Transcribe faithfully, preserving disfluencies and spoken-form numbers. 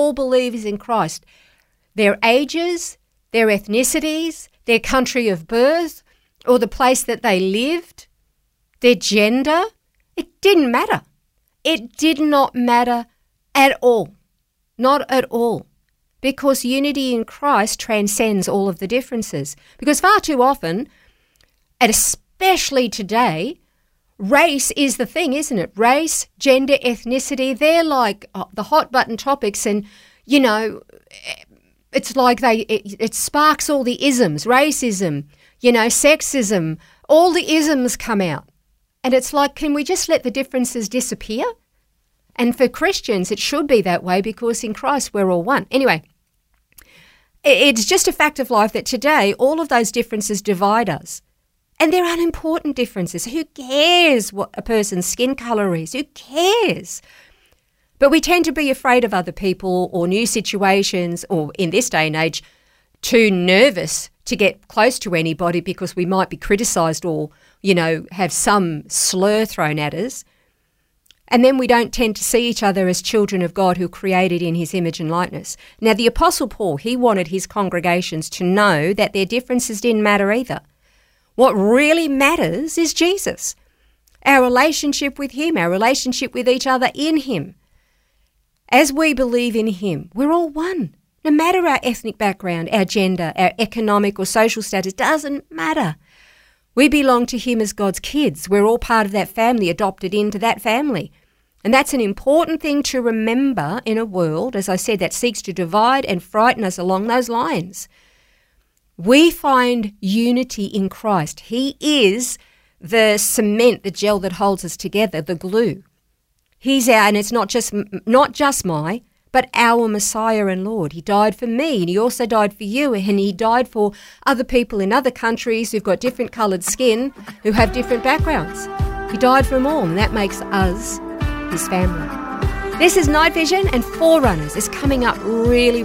all believers in Christ. Their ages, their ethnicities, their country of birth, or the place that they lived, their gender, it didn't matter. It did not matter at all. Not at all. Because unity in Christ transcends all of the differences. Because far too often, and especially today, race is the thing, isn't it? Race, gender, ethnicity, they're like uh, the hot button topics, and, you know, it's like they it, it sparks all the isms, racism, you know, sexism, all the isms come out. And it's like, can we just let the differences disappear? And for Christians, it should be that way because in Christ we're all one. Anyway, it's just a fact of life that today all of those differences divide us. And they're unimportant differences. Who cares what a person's skin colour is? Who cares? But we tend to be afraid of other people or new situations, or in this day and age, too nervous to get close to anybody because we might be criticised or, you know, have some slur thrown at us. And then we don't tend to see each other as children of God who are created in his image and likeness. Now, the Apostle Paul, he wanted his congregations to know that their differences didn't matter either. What really matters is Jesus, our relationship with him, our relationship with each other in him. As we believe in him, we're all one. No matter our ethnic background, our gender, our economic or social status, doesn't matter. We belong to him as God's kids. We're all part of that family, adopted into that family. And that's an important thing to remember in a world, as I said, that seeks to divide and frighten us along those lines. We find unity in Christ. He is the cement, the gel that holds us together, the glue. He's our, and it's not just not just my, but our Messiah and Lord. He died for me, and he also died for you, and he died for other people in other countries who've got different coloured skin, who have different backgrounds. He died for them all, and that makes us his family. This is Night Vision, and Forerunners is coming up really